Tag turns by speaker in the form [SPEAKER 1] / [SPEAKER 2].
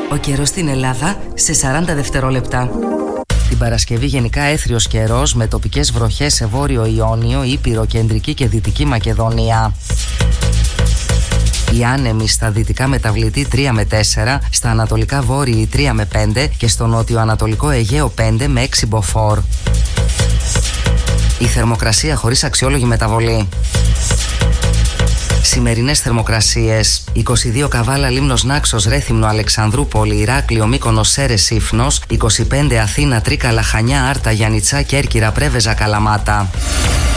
[SPEAKER 1] Ο καιρός στην Ελλάδα σε 40 δευτερόλεπτα. Την Παρασκευή γενικά έθριος καιρός με τοπικές βροχές σε Βόρειο Ιόνιο, Ήπειρο, Κεντρική και Δυτική Μακεδονία. Οι άνεμοι στα δυτικά μεταβλητή 3 με 4, στα ανατολικά βόρειοι 3 με 5 και στο νότιο-ανατολικό Αιγαίο 5 με 6 μποφόρ. Η θερμοκρασία χωρίς αξιόλογη μεταβολή. Σημερινές θερμοκρασίες: 22 Καβάλα, Λίμνος, Νάξος, Ρέθυμνο, Αλεξανδρούπολη, Ηράκλειο, Μύκονος, Σέρες, Ήφνος. 25 Αθήνα, Τρίκαλα, Χανιά, Άρτα, Γιαννιτσά, Κέρκυρα, Πρέβεζα, Καλαμάτα.